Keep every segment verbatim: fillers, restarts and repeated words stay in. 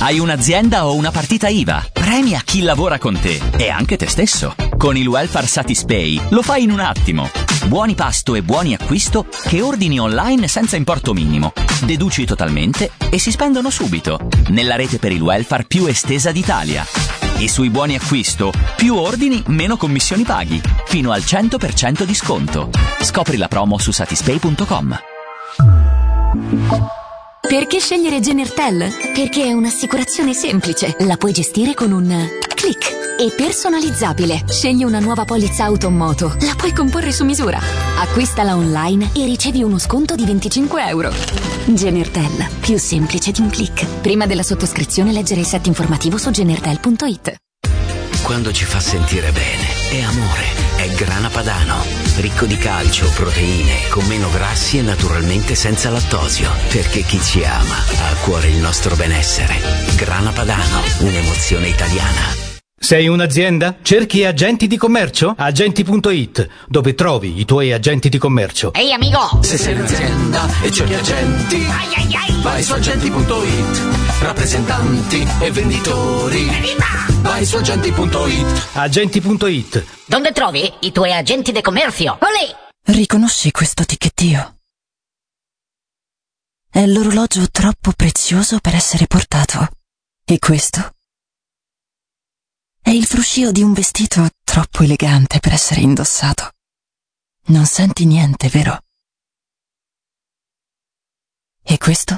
Hai un'azienda o una partita I V A? Premia chi lavora con te e anche te stesso. Con il Welfare Satispay lo fai in un attimo. Buoni pasto e buoni acquisto che ordini online senza importo minimo. Deduci totalmente e si spendono subito. Nella rete per il welfare più estesa d'Italia. E sui buoni acquisto, più ordini, meno commissioni paghi. Fino al cento per cento di sconto. Scopri la promo su satispay punto com. Perché scegliere Genertel? Perché è un'assicurazione semplice. La puoi gestire con un click. E personalizzabile. Scegli una nuova polizza auto o moto. La puoi comporre su misura. Acquistala online e ricevi uno sconto di venticinque euro. Genertel. Più semplice di un click. Prima della sottoscrizione leggere il set informativo su genertel punto it. Quando ci fa sentire bene, è amore, è Grana Padano. Ricco di calcio, proteine, con meno grassi e naturalmente senza lattosio. Perché chi ci ama ha a cuore il nostro benessere. Grana Padano, un'emozione italiana. Sei un'azienda? Cerchi agenti di commercio? Agenti punto it, dove trovi i tuoi agenti di commercio. Ehi amico! Se sei un'azienda e cerchi agenti, ai ai ai. vai su agenti punto it. Rappresentanti e venditori, vai su agenti punto it. Agenti punto it. Dove trovi i tuoi agenti di commercio? Olè! Riconosci questo ticchettio? È l'orologio troppo prezioso per essere portato. E questo? È il fruscio di un vestito troppo elegante per essere indossato. Non senti niente, vero? E questo?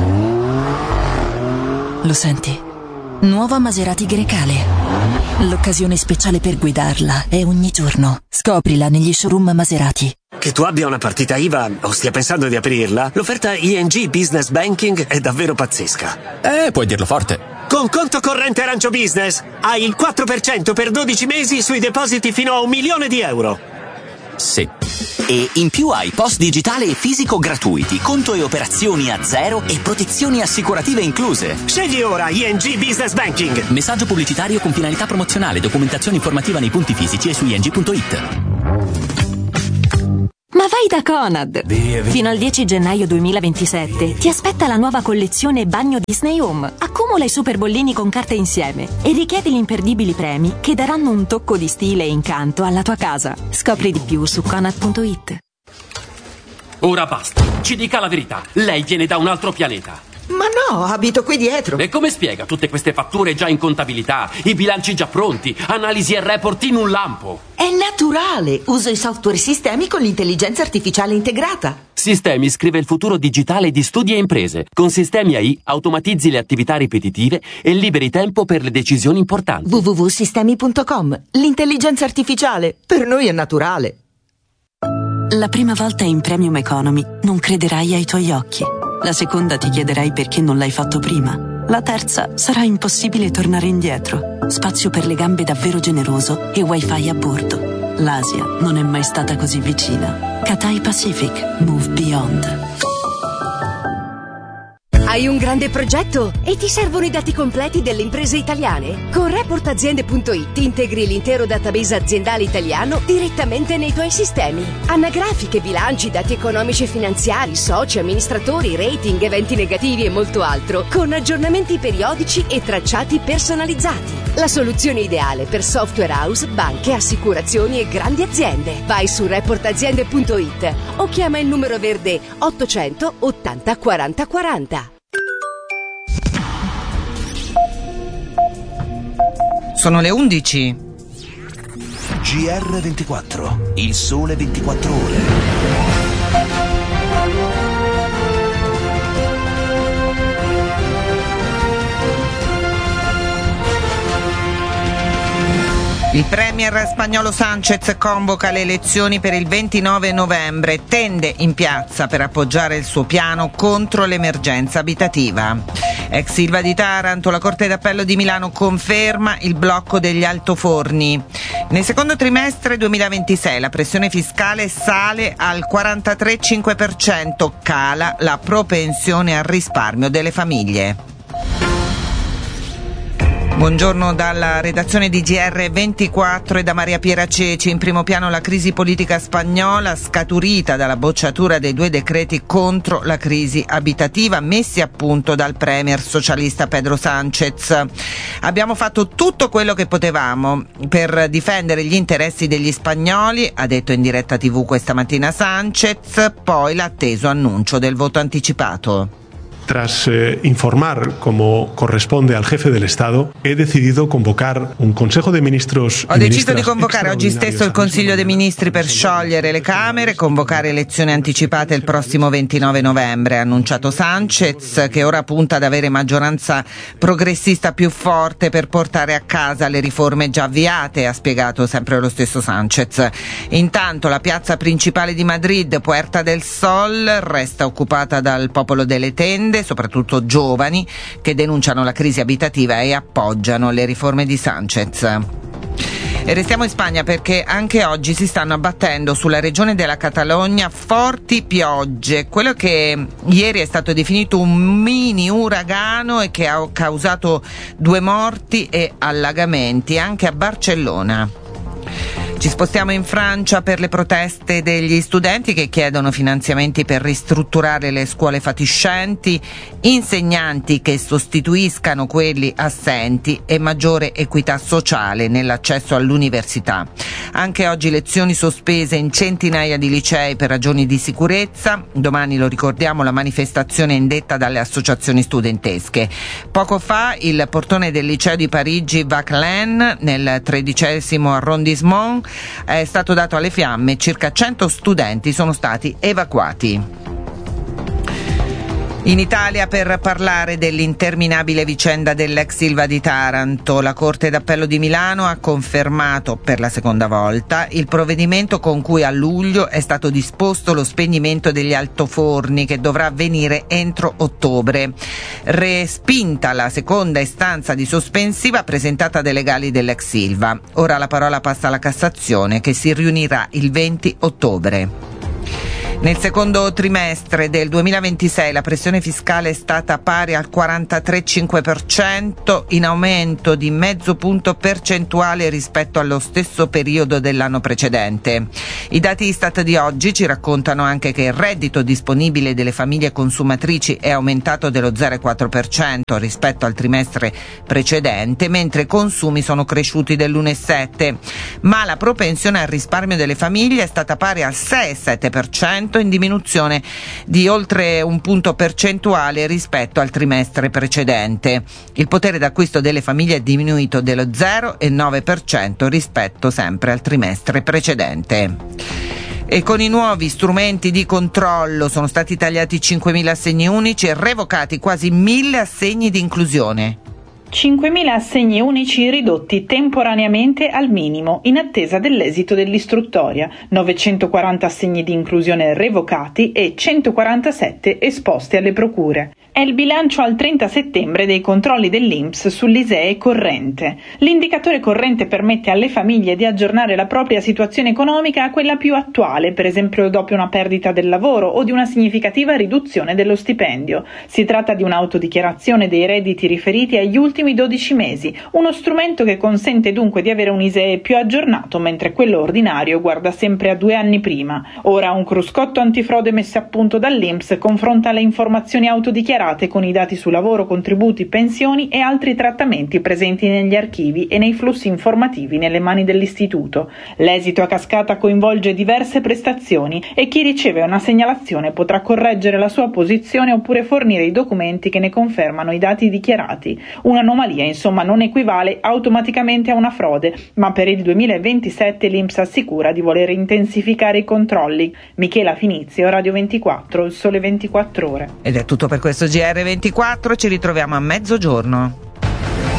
Lo senti? Nuova Maserati Grecale. L'occasione speciale per guidarla è ogni giorno. Scoprila negli showroom Maserati. Che tu abbia una partita I V A o stia pensando di aprirla, l'offerta I N G Business Banking è davvero pazzesca. Eh, puoi dirlo forte. Con conto corrente Arancio Business hai il quattro per cento per dodici mesi sui depositi fino a un milione di euro. Sì. E in più hai post digitale e fisico gratuiti, conto e operazioni a zero e protezioni assicurative incluse. Scegli ora I N G Business Banking. Messaggio pubblicitario con finalità promozionale, documentazione informativa nei punti fisici e su i n g punto it. Ma vai da Conad! Via, via. Fino al dieci gennaio duemilaventisette ti aspetta la nuova collezione Bagno Disney Home. Accumula i super bollini con carte insieme e richiedi gli imperdibili premi che daranno un tocco di stile e incanto alla tua casa. Scopri di più su conad punto it. Ora basta, ci dica la verità. Lei viene da un altro pianeta. Ma no, abito qui dietro. E come spiega tutte queste fatture già in contabilità, i bilanci già pronti, analisi e report in un lampo? È naturale, uso i software sistemi con l'intelligenza artificiale integrata. Sistemi scrive il futuro digitale di studi e imprese. Con Sistemi A I automatizzi le attività ripetitive e liberi tempo per le decisioni importanti. w w w punto sistemi punto com. L'intelligenza artificiale per noi è naturale. La prima volta in Premium Economy non crederai ai tuoi occhi. La seconda ti chiederai perché non l'hai fatto prima. La terza sarà impossibile tornare indietro. Spazio per le gambe davvero generoso e wifi a bordo. L'Asia non è mai stata così vicina. Cathay Pacific. Move Beyond. Hai un grande progetto e ti servono i dati completi delle imprese italiane? Con report aziende punto it integri l'intero database aziendale italiano direttamente nei tuoi sistemi. Anagrafiche, bilanci, dati economici e finanziari, soci, amministratori, rating, eventi negativi e molto altro, con aggiornamenti periodici e tracciati personalizzati. La soluzione ideale per software house, banche, assicurazioni e grandi aziende. Vai su report aziende punto it o chiama il numero verde ottocento ottanta quaranta quaranta. Sono le undici. G R ventiquattro, il sole ventiquattro ore. Il premier spagnolo Sánchez convoca le elezioni per il ventinove novembre, tende in piazza per appoggiare il suo piano contro l'emergenza abitativa. Ex Ilva di Taranto, la Corte d'Appello di Milano conferma il blocco degli altoforni. Nel secondo trimestre duemilaventisei la pressione fiscale sale al quarantatré virgola cinque per cento, cala la propensione al risparmio delle famiglie. Buongiorno dalla redazione di G R ventiquattro e da Maria Piera Ceci. In primo piano la crisi politica spagnola scaturita dalla bocciatura dei due decreti contro la crisi abitativa messi a punto dal premier socialista Pedro Sánchez. Abbiamo fatto tutto quello che potevamo per difendere gli interessi degli spagnoli, ha detto in diretta tivù questa mattina Sánchez, poi l'atteso annuncio del voto anticipato. Tras eh, informar, como corresponde al jefe del Estado, he decidido convocar un Consejo de Ministros. Ho deciso di convocare oggi stesso il Consiglio dei Ministri per sciogliere le Camere e convocare elezioni anticipate il prossimo ventinove novembre, ha annunciato Sánchez, che ora punta ad avere maggioranza progressista più forte per portare a casa le riforme già avviate, ha spiegato sempre lo stesso Sánchez. Intanto la piazza principale di Madrid, Puerta del Sol, resta occupata dal popolo delle tende, soprattutto giovani, che denunciano la crisi abitativa e appoggiano le riforme di Sánchez. E restiamo in Spagna perché anche oggi si stanno abbattendo sulla regione della Catalogna forti piogge. Quello che ieri è stato definito un mini uragano e che ha causato due morti e allagamenti anche a Barcellona. Ci spostiamo in Francia per le proteste degli studenti che chiedono finanziamenti per ristrutturare le scuole fatiscenti, insegnanti che sostituiscano quelli assenti e maggiore equità sociale nell'accesso all'università. Anche oggi lezioni sospese in centinaia di licei per ragioni di sicurezza. Domani, lo ricordiamo, la manifestazione indetta dalle associazioni studentesche. Poco fa il portone del liceo di Parigi Vauquelin, nel tredicesimo arrondissement, è stato dato alle fiamme, circa cento studenti sono stati evacuati. In Italia per parlare dell'interminabile vicenda dell'ex Ilva di Taranto, la Corte d'Appello di Milano ha confermato per la seconda volta il provvedimento con cui a luglio è stato disposto lo spegnimento degli altoforni, che dovrà avvenire entro ottobre. Respinta la seconda istanza di sospensiva presentata dai legali dell'ex Ilva. Ora la parola passa alla Cassazione, che si riunirà il venti ottobre. Nel secondo trimestre del duemilaventisei la pressione fiscale è stata pari al quarantatré virgola cinque per cento, in aumento di mezzo punto percentuale rispetto allo stesso periodo dell'anno precedente. I dati Istat di oggi ci raccontano anche che il reddito disponibile delle famiglie consumatrici è aumentato dello zero virgola quattro per cento rispetto al trimestre precedente, mentre i consumi sono cresciuti dell'uno virgola sette per cento, ma la propensione al risparmio delle famiglie è stata pari al sei virgola sette per cento, in diminuzione di oltre un punto percentuale rispetto al trimestre precedente. Il potere d'acquisto delle famiglie è diminuito dello zero virgola nove per cento rispetto sempre al trimestre precedente. E con i nuovi strumenti di controllo sono stati tagliati cinquemila assegni unici e revocati quasi mille assegni di inclusione. cinquemila assegni unici ridotti temporaneamente al minimo in attesa dell'esito dell'istruttoria, novecentoquaranta assegni di inclusione revocati e centoquarantasette esposti alle procure. È il bilancio al trenta settembre dei controlli dell'I N P S sull'I S E E corrente. L'indicatore corrente permette alle famiglie di aggiornare la propria situazione economica a quella più attuale, per esempio dopo una perdita del lavoro o di una significativa riduzione dello stipendio. Si tratta di un'autodichiarazione dei redditi riferiti agli ultimi dodici mesi, uno strumento che consente dunque di avere un I S E E più aggiornato, mentre quello ordinario guarda sempre a due anni prima. Ora un cruscotto antifrode messo a punto dall'I N P S confronta le informazioni autodichiarate con i dati su lavoro, contributi, pensioni e altri trattamenti presenti negli archivi e nei flussi informativi nelle mani dell'istituto. L'esito a cascata coinvolge diverse prestazioni e chi riceve una segnalazione potrà correggere la sua posizione oppure fornire i documenti che ne confermano i dati dichiarati. Un'anomalia, insomma, non equivale automaticamente a una frode, ma per il duemilaventisette l'I N P S assicura di voler intensificare i controlli. Michela Finizio, Radio ventiquattro, il Sole ventiquattro Ore. Ed è tutto per questo G R ventiquattro, ci ritroviamo a mezzogiorno.